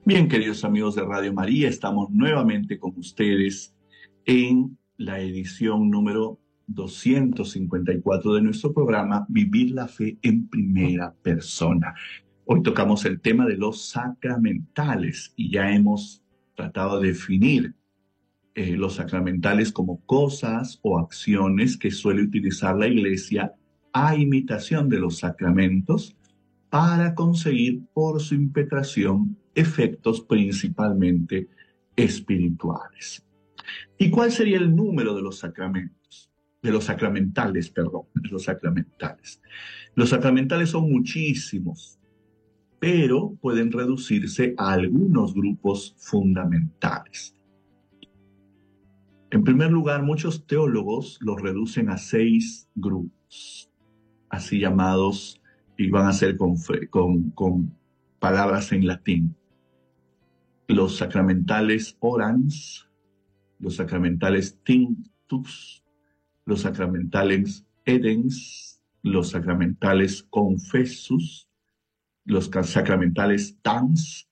Bien, queridos amigos de Radio María, estamos nuevamente con ustedes en la edición número 254 de nuestro programa Vivir la Fe en Primera Persona. Hoy tocamos el tema de los sacramentales y ya hemos tratado de definir los sacramentales como cosas o acciones que suele utilizar la Iglesia a imitación de los sacramentos para conseguir por su impetración efectos principalmente espirituales. ¿Y cuál sería el número de los sacramentos? De los sacramentales, perdón, de los sacramentales. Los sacramentales son muchísimos, pero pueden reducirse a algunos grupos fundamentales. En primer lugar, muchos teólogos los reducen a 6 grupos, así llamados, y van a ser con palabras en latín. Los sacramentales orans, los sacramentales tinctus, los sacramentales edens, los sacramentales confessus, los sacramentales tans